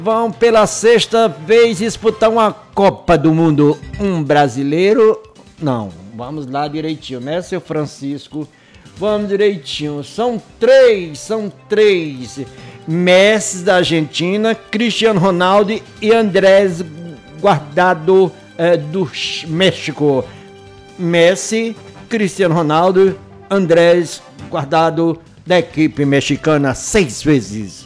Vão pela sexta vez disputar uma Copa do Mundo. Um brasileiro? Não, vamos lá direitinho, né, seu Francisco? Vamos direitinho. São três. Messi da Argentina, Cristiano Ronaldo e Andrés Guardado do México. Messi, Cristiano Ronaldo, Andrés Guardado da equipe mexicana 6 vezes.